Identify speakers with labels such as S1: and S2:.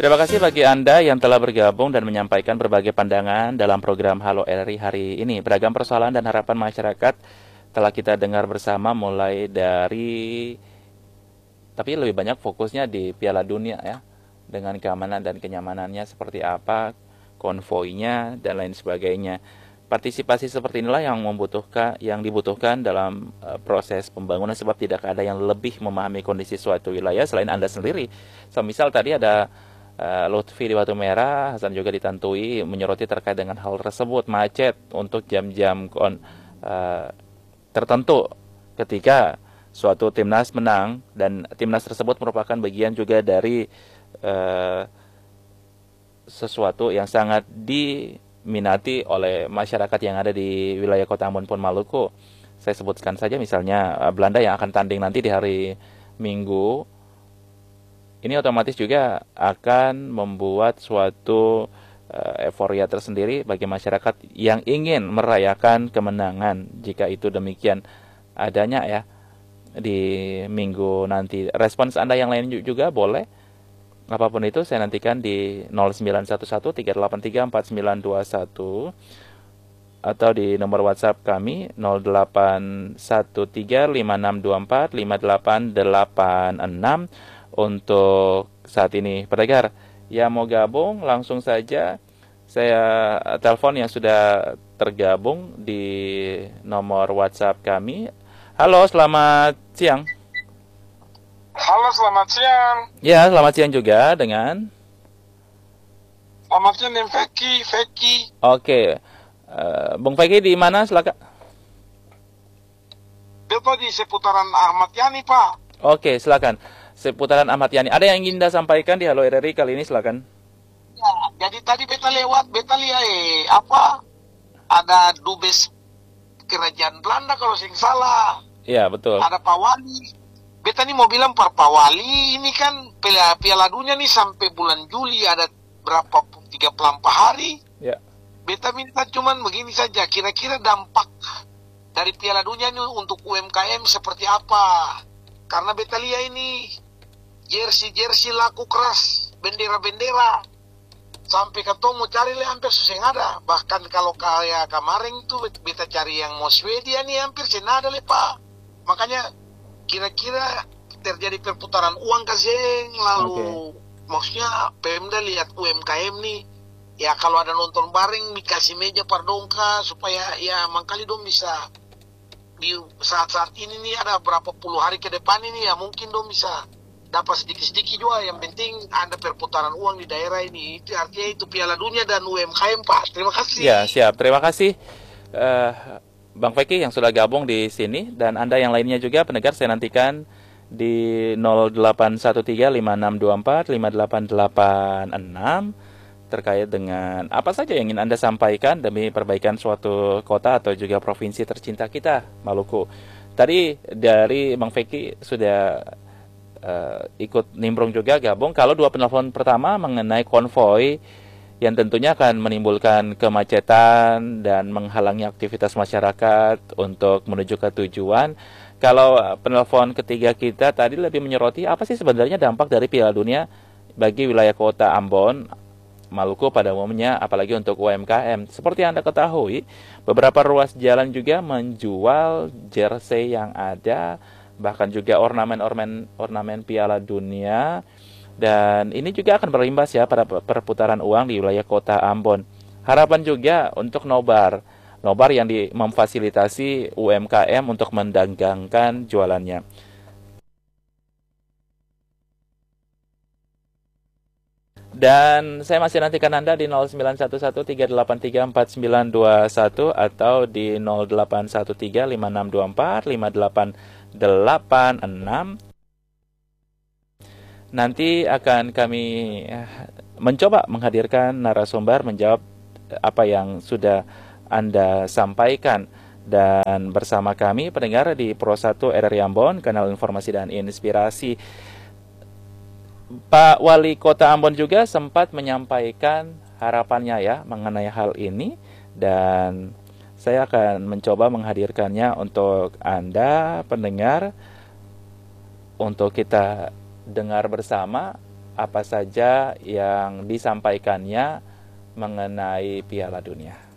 S1: Terima kasih bagi Anda yang telah bergabung dan menyampaikan berbagai pandangan dalam program Halo RRI hari ini. Beragam persoalan dan harapan masyarakat telah kita dengar bersama, mulai dari, tapi lebih banyak fokusnya di Piala Dunia ya, dengan keamanan dan kenyamanannya seperti apa, konvoinya dan lain sebagainya. Partisipasi seperti inilah yang dibutuhkan dalam proses pembangunan, sebab tidak ada yang lebih memahami kondisi suatu wilayah selain Anda sendiri. Misal tadi ada Lutfi di Batu Merah, Hasan juga di Tantui menyoroti terkait dengan hal tersebut, macet untuk jam-jam tertentu ketika suatu timnas menang, dan timnas tersebut merupakan bagian juga dari eh, sesuatu yang sangat diminati oleh masyarakat yang ada di wilayah Kota Ambon pun Maluku. Saya sebutkan saja misalnya Belanda yang akan tanding nanti di hari Minggu. Ini otomatis juga akan membuat suatu euforia tersendiri bagi masyarakat yang ingin merayakan kemenangan, jika itu demikian adanya ya di minggu nanti. Respons Anda yang lain juga boleh, apapun itu saya nantikan di 0911-383-4921 atau di nomor WhatsApp kami 081356245886. Untuk saat ini pendengar yang mau gabung langsung saja saya telepon yang sudah tergabung di nomor WhatsApp kami. Halo, selamat siang.
S2: Halo, selamat siang.
S1: Ya, selamat siang juga dengan
S2: Selamat siang dengan Feki.
S1: Oke. Bung Feki di mana? Silakan.
S2: Beto di seputaran Ahmad Yani, Pak.
S1: Oke, silakan. Seputaran Ahmad Yani. Ada yang ingin Anda sampaikan di Halo RRI kali ini, silakan.
S2: Ya, jadi tadi beta lihat ada dubes kerajaan Belanda kalau saya salah.
S1: Iya, betul.
S2: Ada Pak Wali. Beta nih mau bilang Pak Wali, ini kan Piala Dunia nih sampai bulan Juli, ada berapa 34 hari.
S1: Ya.
S2: Beta minta cuman begini saja, kira-kira dampak dari Piala Dunia ini untuk UMKM seperti apa? Karena beta lihat ini jersey laku keras, bendera-bendera, sampai ketemu cari hampir susah ada. Bahkan kalau kayak kemarin itu beta cari yang mau Swedia nih hampir senada Pak. Makanya kira-kira terjadi perputaran uang kasih, lalu maksudnya Pemda lihat UMKM nih, ya kalau ada nonton bareng dikasih meja pardongka supaya ya mangkali dong bisa di saat-saat ini nih ada berapa puluh hari ke depan ini ya mungkin dong bisa dapat sedikit-sedikit juga. Yang penting ada perputaran uang di daerah ini. Itu artinya itu Piala Dunia dan UMKM, Pak. Terima kasih.
S1: Ya, siap. Terima kasih Bang Feki yang sudah gabung di sini, dan Anda yang lainnya juga pendengar saya nantikan di 081356245886 terkait dengan apa saja yang ingin Anda sampaikan demi perbaikan suatu kota atau juga provinsi tercinta kita, Maluku. Tadi dari Bang Feki sudah ikut nimbrung juga gabung. Kalau dua penelpon pertama mengenai konvoi yang tentunya akan menimbulkan kemacetan dan menghalangi aktivitas masyarakat untuk menuju ke tujuan. Kalau penelpon ketiga kita tadi lebih menyoroti apa sih sebenarnya dampak dari Piala Dunia bagi wilayah kota Ambon, Maluku pada umumnya, apalagi untuk UMKM. Seperti Anda ketahui, beberapa ruas jalan juga menjual jersey yang ada, bahkan juga ornamen Piala Dunia, dan ini juga akan berimbas ya pada perputaran uang di wilayah kota Ambon. Harapan juga untuk nobar yang memfasilitasi UMKM untuk mendagangkan jualannya. Dan saya masih nantikan Anda di 0911-383-4921 atau di 0813-5624-5886. Nanti akan kami mencoba menghadirkan narasumber menjawab apa yang sudah Anda sampaikan. Dan bersama kami pendengar di Pro 1 RRI Ambon, kanal informasi dan inspirasi, Pak Wali Kota Ambon juga sempat menyampaikan harapannya ya mengenai hal ini, dan saya akan mencoba menghadirkannya untuk Anda pendengar untuk kita dengar bersama apa saja yang disampaikannya mengenai Piala Dunia.